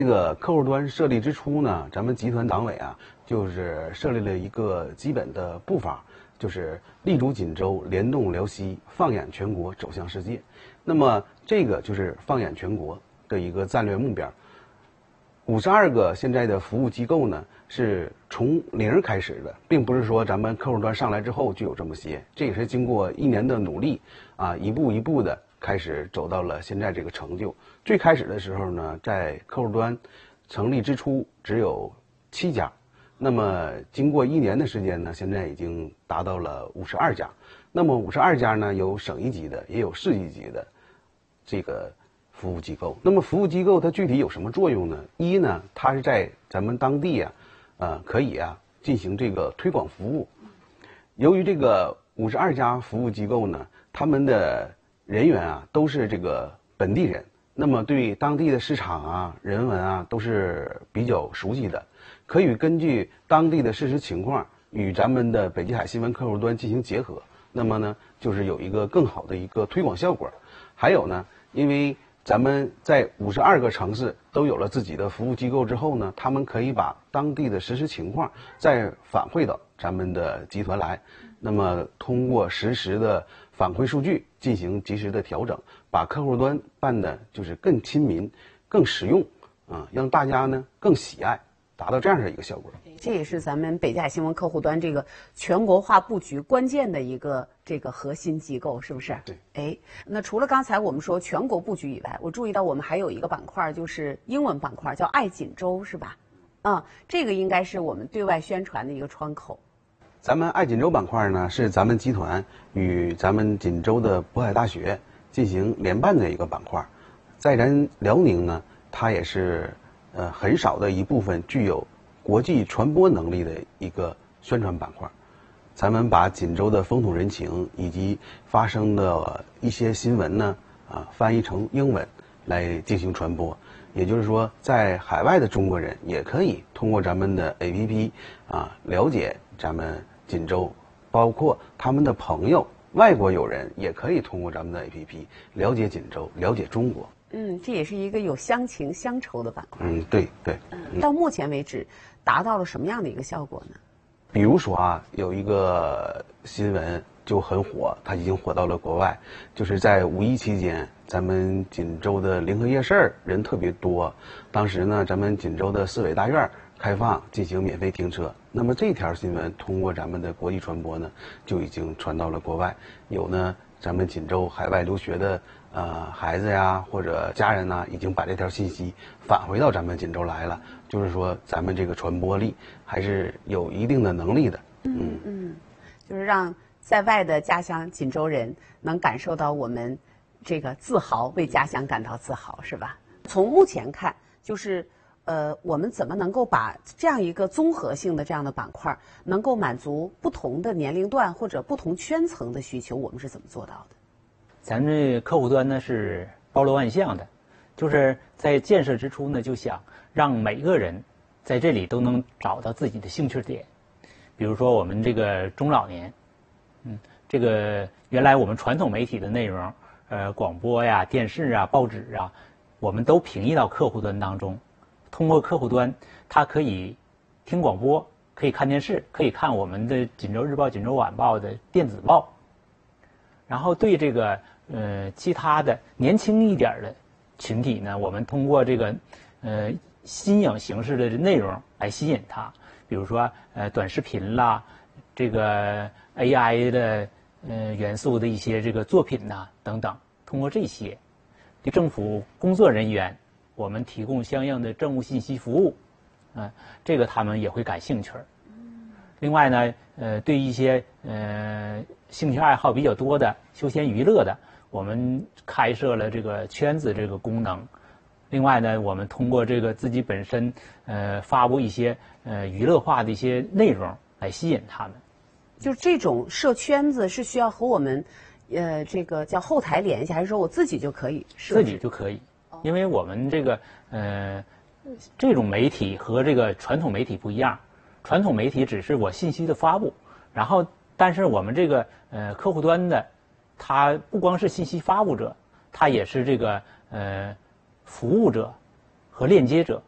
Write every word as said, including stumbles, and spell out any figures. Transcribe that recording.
这个客户端设立之初呢，咱们集团党委啊，就是设立了一个基本的步伐，就是立足锦州，联动辽西，放眼全国，走向世界。那么这个就是放眼全国的一个战略目标。五十二个现在的服务机构呢，是从零开始的，并不是说咱们客户端上来之后就有这么些，这也是经过一年的努力啊，一步一步的开始走到了现在这个成就。最开始的时候呢，在客户端成立之初只有七家，那么经过一年的时间呢，现在已经达到了五十二家。那么五十二家呢，有省一级的，也有市一级的这个服务机构。那么服务机构它具体有什么作用呢？一呢，它是在咱们当地啊，呃，可以啊进行这个推广服务。由于这个五十二家服务机构呢，他们的人员啊都是这个本地人，那么对当地的市场啊、人文啊都是比较熟悉的，可以根据当地的事实情况与咱们的北极海新闻客户端进行结合，那么呢就是有一个更好的一个推广效果。还有呢，因为咱们在五十二个城市都有了自己的服务机构之后呢，他们可以把当地的实时情况再反馈到咱们的集团来，那么通过实时的反馈数据进行及时的调整，把客户端办的就是更亲民、更实用啊，让大家呢更喜爱，达到这样的一个效果。 这也是咱们北极海新闻客户端这个全国化布局关键的一个这个核心机构，是不是？ 对。 哎，那除了刚才我们说全国布局以外，我注意到我们还有一个板块，就是英文板块，叫爱锦州，是吧？啊、嗯，这个应该是我们对外宣传的一个窗口。 咱们爱锦州板块呢，是咱们集团与咱们锦州的渤海大学进行联办的一个板块。在咱辽宁呢，它也是呃很少的一部分具有国际传播能力的一个宣传板块。咱们把锦州的风土人情以及发生的一些新闻呢，啊翻译成英文来进行传播。也就是说，在海外的中国人也可以通过咱们的 A P P 啊了解咱们锦州，包括他们的朋友、外国友人也可以通过咱们的 A P P 了解锦州、了解中国。 嗯，这也是一个有乡情乡愁的板块。 嗯，对对。 嗯，到目前为止，达到了什么样的一个效果呢？ 比如说啊，有一个新闻就很火，它已经火到了国外，就是在五一期间，咱们锦州的临河夜市人特别多。当时呢，咱们锦州的市委大院开放进行免费停车。那么这条新闻通过咱们的国际传播呢，就已经传到了国外。有呢，咱们锦州海外留学的呃孩子呀或者家人呢，已经把这条信息返回到咱们锦州来了。就是说，咱们这个传播力还是有一定的能力的。 嗯嗯，就是让在外的家乡锦州人能感受到我们这个自豪，为家乡感到自豪，是吧？从目前看，就是呃，我们怎么能够把这样一个综合性的这样的板块，能够满足不同的年龄段或者不同圈层的需求，我们是怎么做到的？ 咱这客户端呢是包罗万象的，就是在建设之初呢，就想让每个人在这里都能找到自己的兴趣点。比如说我们这个中老年，嗯，这个原来我们传统媒体的内容，呃，广播呀、电视啊、报纸啊，我们都平移到客户端当中。通过客户端，他可以听广播，可以看电视，可以看我们的锦州日报、锦州晚报的电子报。然后对这个呃其他的年轻一点的群体呢，我们通过这个呃新颖形式的内容来吸引他，比如说呃短视频啦，这个 A I 的呃元素的一些这个作品呐等等，通过这些，对政府工作人员，我们提供相应的政务信息服务，啊、呃，这个他们也会感兴趣。另外呢，呃，对一些呃兴趣爱好比较多的休闲娱乐的，我们开设了这个圈子这个功能。另外呢，我们通过这个自己本身呃发布一些呃娱乐化的一些内容来吸引他们。 就这种设圈子是需要和我们呃这个叫后台联系，还是说我自己就可以设置？ 自己就可以，因为我们这个呃这种媒体和这个传统媒体不一样。传统媒体只是我信息的发布，然后但是我们这个呃客户端的，它不光是信息发布者，它也是这个呃服务者和链接者。